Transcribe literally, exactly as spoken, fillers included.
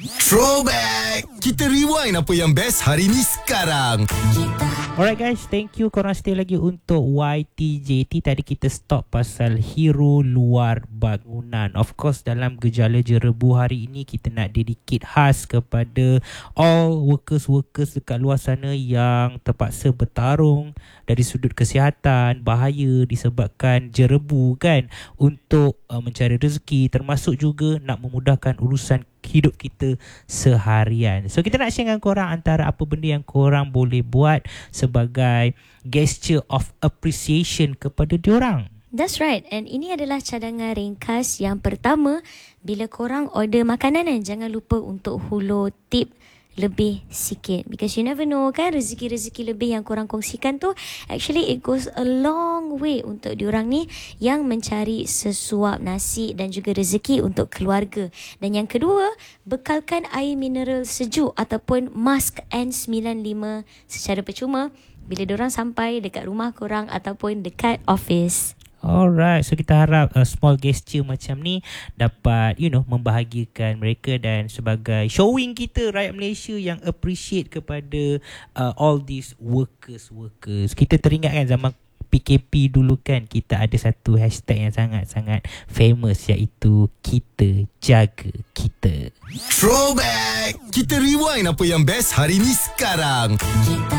Throwback! Kita rewind apa yang best hari ni sekarang. Alright guys, thank you korang stay lagi untuk Y T J T. Tadi kita stop pasal hero luar bangunan. Of course dalam gejala jerebu hari ini kita nak dedicate khas kepada all workers-workers dekat luar sana yang terpaksa bertarung dari sudut kesihatan, bahaya disebabkan jerebu kan, untuk uh, mencari rezeki, termasuk juga nak memudahkan urusan hidup kita seharian. So kita nak share dengan korang antara apa benda yang korang boleh buat sebagai gesture of appreciation kepada diorang. That's right. And ini adalah cadangan ringkas yang pertama. Bila korang order makanan kan, jangan lupa untuk hulur tip lebih sikit, because you never know kan, rezeki-rezeki lebih yang korang kongsikan tu actually it goes a long way untuk diorang ni yang mencari sesuap nasi dan juga rezeki untuk keluarga. Dan yang kedua, bekalkan air mineral sejuk ataupun mask N sembilan lima secara percuma bila diorang sampai dekat rumah korang ataupun dekat office. Alright, so kita harap uh, small gesture macam ni dapat, you know, membahagiakan mereka dan sebagai showing kita rakyat Malaysia yang appreciate kepada uh, all these workers-workers. Kita teringat kan zaman P K P dulu kan, kita ada satu hashtag yang sangat-sangat famous, iaitu kita jaga kita. Throwback! Kita rewind apa yang best hari ni sekarang.